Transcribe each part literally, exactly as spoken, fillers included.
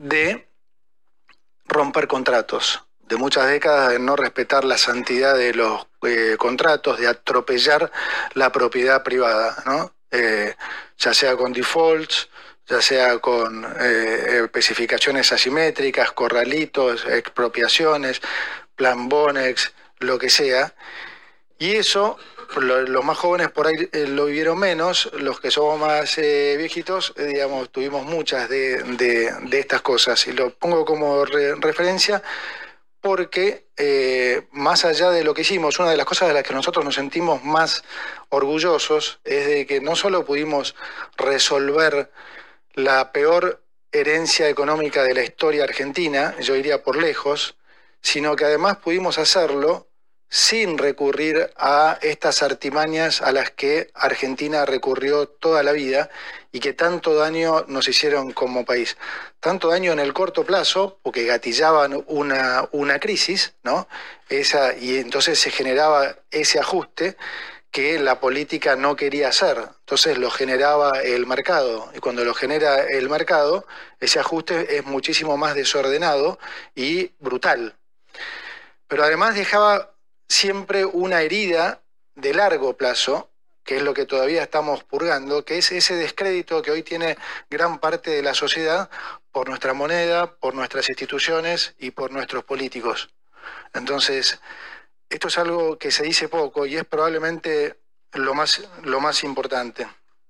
de romper contratos, de muchas décadas de no respetar la santidad de los eh, contratos, de atropellar la propiedad privada, ¿no? Eh, ya sea con defaults, ya sea con eh, especificaciones asimétricas, corralitos, expropiaciones, plan Bonex, lo que sea. Y eso, lo, los más jóvenes por ahí eh, lo vivieron menos, los que somos más eh, viejitos, eh, digamos, tuvimos muchas de, de, de estas cosas. Y lo pongo como re, referencia porque eh, más allá de lo que hicimos, una de las cosas de las que nosotros nos sentimos más orgullosos es de que no solo pudimos resolver la peor herencia económica de la historia argentina, yo iría por lejos, sino que además pudimos hacerlo sin recurrir a estas artimañas a las que Argentina recurrió toda la vida y que tanto daño nos hicieron como país. Tanto daño en el corto plazo, porque gatillaban una, una crisis, ¿no? Esa, y entonces se generaba ese ajuste que la política no quería hacer. Entonces lo generaba el mercado. Y cuando lo genera el mercado, ese ajuste es muchísimo más desordenado y brutal. Pero además dejaba siempre una herida de largo plazo, que es lo que todavía estamos purgando, que es ese descrédito que hoy tiene gran parte de la sociedad por nuestra moneda, por nuestras instituciones y por nuestros políticos. Entonces, esto es algo que se dice poco y es probablemente lo más, lo más importante.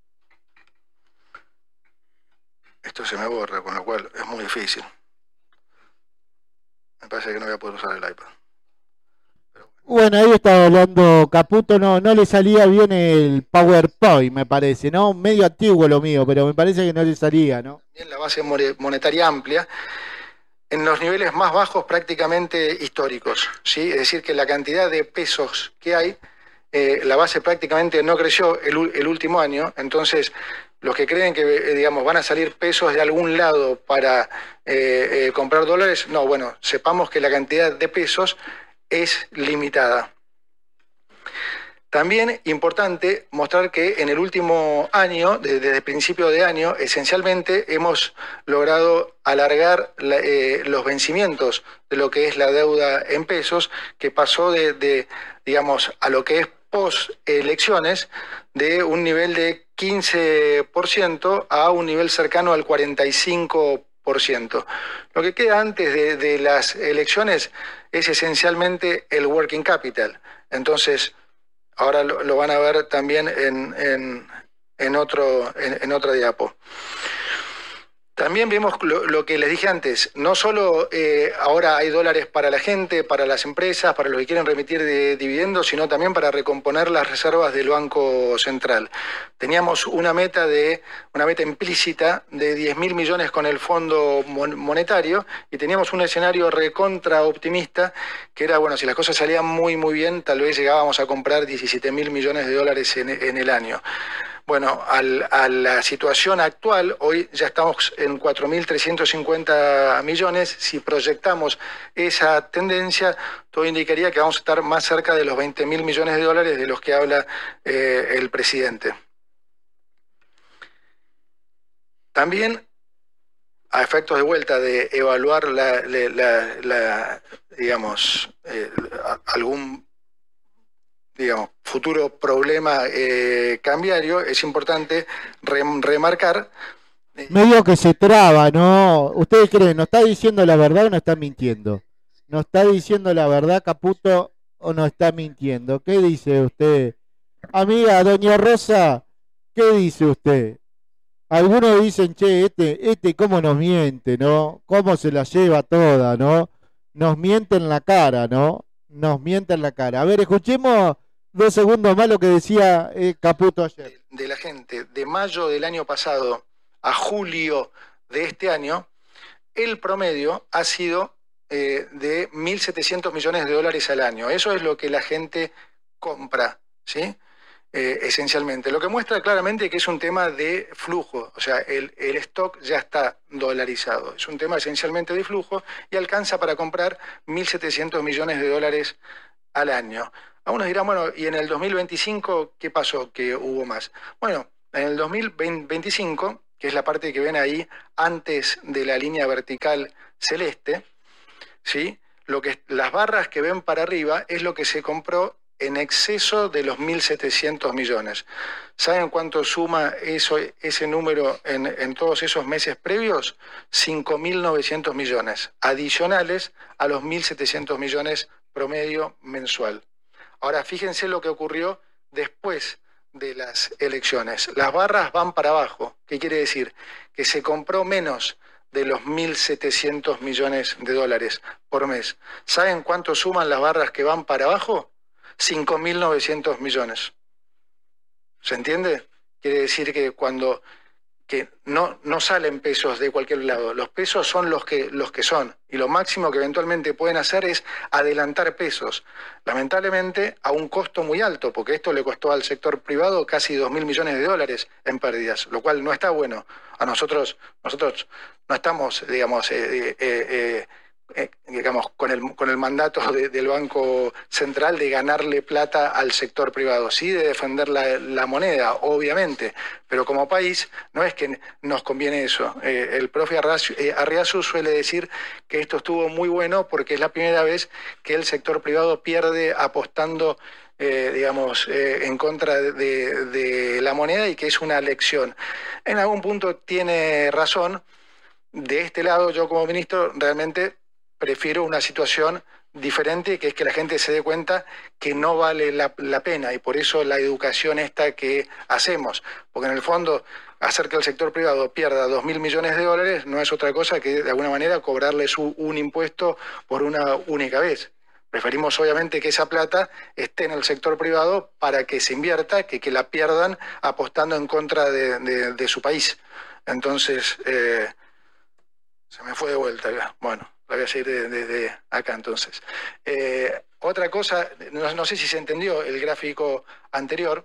Esto se me borra, con lo cual es muy difícil. Me parece que no voy a poder usar el iPad. Bueno, ahí estaba hablando Caputo, no, no le salía bien el PowerPoint, me parece, ¿no? Medio antiguo lo mío, pero me parece que no le salía, ¿no? También la base monetaria amplia, en los niveles más bajos prácticamente históricos, ¿sí? Es decir, que la cantidad de pesos que hay, eh, la base prácticamente no creció el, el último año, entonces los que creen que, eh, digamos, van a salir pesos de algún lado para eh, eh, comprar dólares, no, bueno, sepamos que la cantidad de pesos es limitada. También importante mostrar que en el último año, desde el principio de año, esencialmente hemos logrado alargar la, eh, los vencimientos de lo que es la deuda en pesos, que pasó de, de digamos, a lo que es post-elecciones, de un nivel de quince por ciento a un nivel cercano al cuarenta y cinco por ciento. Lo que queda antes de, de las elecciones es esencialmente el working capital. Entonces, ahora lo, lo van a ver también en, en, en, otro, en, en otra diapo. También vemos lo, lo que les dije antes, no solo eh, ahora hay dólares para la gente, para las empresas, para los que quieren remitir de dividendos, sino también para recomponer las reservas del Banco Central. Teníamos una meta de una meta implícita de diez mil millones con el Fondo Monetario y teníamos un escenario recontra optimista que era, bueno, si las cosas salían muy muy bien, tal vez llegábamos a comprar diecisiete mil millones de dólares en, en el año. Bueno, al, a la situación actual, hoy ya estamos en cuatro mil trescientos cincuenta millones. Si proyectamos esa tendencia, todo indicaría que vamos a estar más cerca de los veinte mil millones de dólares de los que habla eh, el presidente. También, a efectos de vuelta de evaluar la, la, la, la digamos, eh, algún digamos, futuro problema eh, cambiario, es importante re remarcar. Eh, Medio que se traba, ¿no? ¿Ustedes creen, no está diciendo la verdad o no está mintiendo? ¿No está diciendo la verdad, Caputo, o no está mintiendo? ¿Qué dice usted? Amiga, doña Rosa, ¿qué dice usted? Algunos dicen, che, este, este cómo nos miente, ¿no? Cómo se la lleva toda, ¿no? Nos miente en la cara, ¿no? Nos miente en la cara. A ver, escuchemos dos segundos más lo que decía eh, Caputo ayer. De, de la gente, de mayo del año pasado a julio de este año, el promedio ha sido eh, de mil setecientos millones de dólares al año. Eso es lo que la gente compra, ¿sí? Eh, esencialmente. Lo que muestra claramente que es un tema de flujo, o sea, el, el stock ya está dolarizado. Es un tema esencialmente de flujo y alcanza para comprar mil setecientos millones de dólares al año. Algunos dirán, bueno, ¿y en el dos mil veinticinco qué pasó que hubo más? Bueno, en el dos mil veinticinco que es la parte que ven ahí antes de la línea vertical celeste, ¿sí? Lo que, las barras que ven para arriba es lo que se compró en exceso de los mil setecientos millones. ¿Saben cuánto suma eso, ese número en, en todos esos meses previos? cinco mil novecientos millones, adicionales a los mil setecientos millones promedio mensual. Ahora, fíjense lo que ocurrió después de las elecciones. Las barras van para abajo. ¿Qué quiere decir? Que se compró menos de los mil setecientos millones de dólares por mes. ¿Saben cuánto suman las barras que van para abajo? cinco mil novecientos millones. ¿Se entiende? Quiere decir que cuando que no, no salen pesos de cualquier lado, los pesos son los que, los que son, y lo máximo que eventualmente pueden hacer es adelantar pesos, lamentablemente a un costo muy alto, porque esto le costó al sector privado casi dos mil millones de dólares en pérdidas, lo cual no está bueno. A nosotros, nosotros no estamos, digamos, eh, eh, eh, Eh, digamos, con el, con el mandato de, del Banco Central de ganarle plata al sector privado, sí de defender la, la moneda, obviamente, pero como país no es que nos conviene eso. Eh, el profe Arriazu, eh, Arriazu suele decir que esto estuvo muy bueno porque es la primera vez que el sector privado pierde apostando Eh, digamos, eh, en contra de, de la moneda y que es una lección. En algún punto tiene razón. De este lado, yo como ministro realmente prefiero una situación diferente, que es que la gente se dé cuenta que no vale la, la pena, y por eso la educación esta que hacemos, porque en el fondo hacer que el sector privado pierda dos mil millones de dólares no es otra cosa que de alguna manera cobrarles un, un impuesto por una única vez. Preferimos obviamente que esa plata esté en el sector privado para que se invierta, que, que la pierdan apostando en contra de, de, de su país. Entonces, eh, se me fue de vuelta. Bueno, la voy a seguir desde acá entonces. Eh, otra cosa, no, no sé si se entendió el gráfico anterior,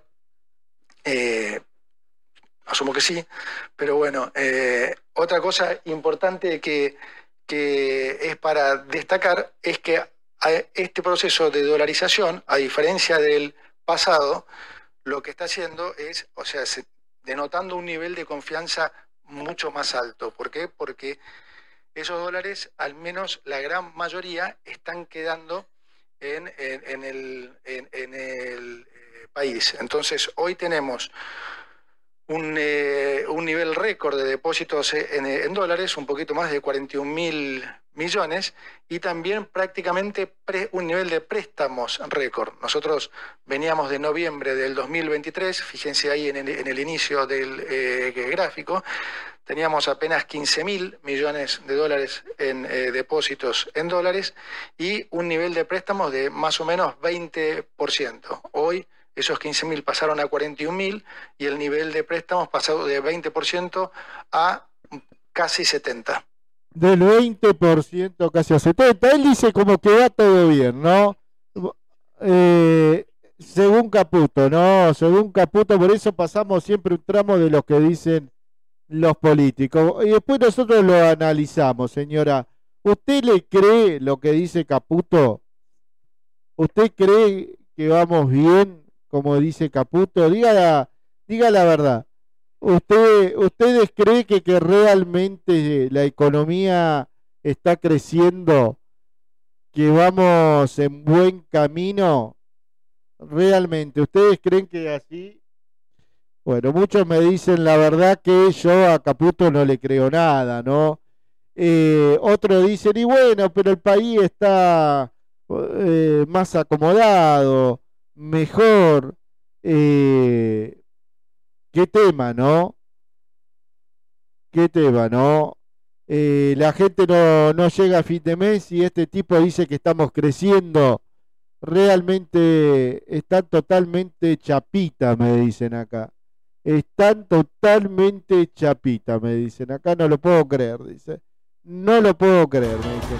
eh, asumo que sí, pero bueno, eh, otra cosa importante que, que es para destacar es que este proceso de dolarización, a diferencia del pasado, lo que está haciendo es, o sea, se, denotando un nivel de confianza mucho más alto. ¿Por qué? Porque esos dólares, al menos la gran mayoría, están quedando en, en, en el, en, en el eh, país. Entonces, hoy tenemos un, eh, un nivel récord de depósitos en, en dólares, un poquito más de cuarenta y un mil millones, y también prácticamente pre, un nivel de préstamos récord. Nosotros veníamos de noviembre del dos mil veintitrés, fíjense ahí en el, en el inicio del eh, gráfico, teníamos apenas quince mil millones de dólares en eh, depósitos en dólares y un nivel de préstamos de más o menos veinte por ciento. Hoy esos quince mil pasaron a cuarenta y un mil y el nivel de préstamos pasó de veinte por ciento a casi setenta por ciento. Del veinte por ciento casi a setenta por ciento. Él dice como que va todo bien, ¿no? Eh, según Caputo, ¿no? Según Caputo, por eso pasamos siempre un tramo de lo que dicen los políticos. Y después nosotros lo analizamos, señora. ¿Usted le cree lo que dice Caputo? ¿Usted cree que vamos bien, como dice Caputo? Diga la, diga la verdad. ¿Usted, ¿Ustedes creen que, que realmente la economía está creciendo? ¿Que vamos en buen camino? ¿Realmente? ¿Ustedes creen que así? Bueno, muchos me dicen la verdad que yo a Caputo no le creo nada, ¿no? Eh, otros dicen, y bueno, pero el país está eh, más acomodado, mejor. Eh, ¿Qué tema, no? ¿Qué tema, no? Eh, la gente no, no llega a fin de mes y este tipo dice que estamos creciendo. Realmente están totalmente chapita, me dicen acá. Están totalmente chapita, me dicen. Acá no lo puedo creer, dice. No lo puedo creer, me dicen.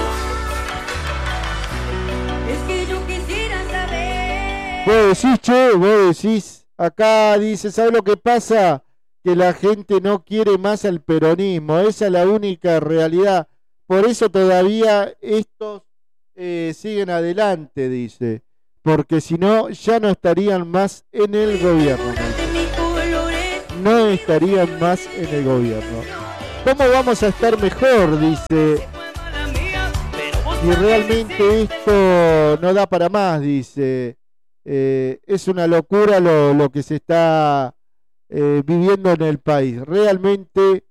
Es que yo quisiera saber. Vos decís, che, vos decís. Acá dice, ¿sabe lo que pasa? Que la gente no quiere más al peronismo. Esa es la única realidad. Por eso todavía estos eh, siguen adelante, dice. Porque si no, ya no estarían más en el gobierno. no estarían más en el gobierno. ¿Cómo vamos a estar mejor? Dice. Y realmente esto no da para más, dice. Eh, es una locura lo, lo que se está eh, viviendo en el país. Realmente